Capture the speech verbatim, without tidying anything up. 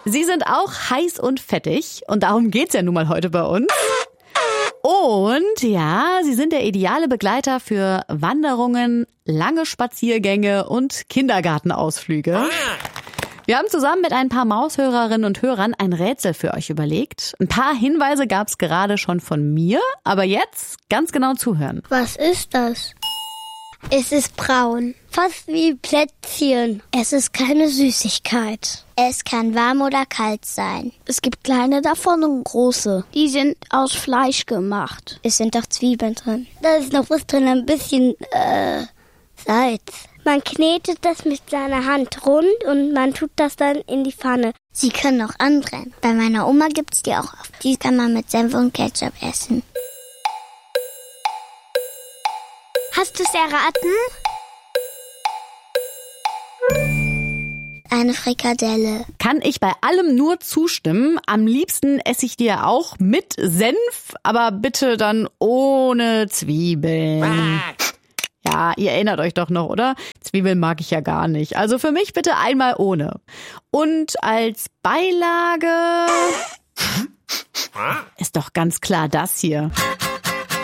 Sie sind auch heiß und fettig und darum geht's ja nun mal heute bei uns. Und ja, sie sind der ideale Begleiter für Wanderungen, lange Spaziergänge und Kindergartenausflüge. Wir haben zusammen mit ein paar Maushörerinnen und Hörern ein Rätsel für euch überlegt. Ein paar Hinweise gab's gerade schon von mir, aber jetzt ganz genau zuhören. Was ist das? Es ist braun, fast wie Plätzchen. Es ist keine Süßigkeit. Es kann warm oder kalt sein. Es gibt kleine davon und große. Die sind aus Fleisch gemacht. Es sind doch Zwiebeln drin. Da ist noch was drin, ein bisschen äh, Salz. Man knetet das mit seiner Hand rund und man tut das dann in die Pfanne. Sie können auch anbrennen. Bei meiner Oma gibt's die auch oft. Die kann man mit Senf und Ketchup essen. Hast du es erraten? Eine Frikadelle. Kann ich bei allem nur zustimmen. Am liebsten esse ich dir auch mit Senf, aber bitte dann ohne Zwiebeln. Ja, ihr erinnert euch doch noch, oder? Zwiebeln mag ich ja gar nicht. Also für mich bitte einmal ohne. Und als Beilage ist doch ganz klar das hier.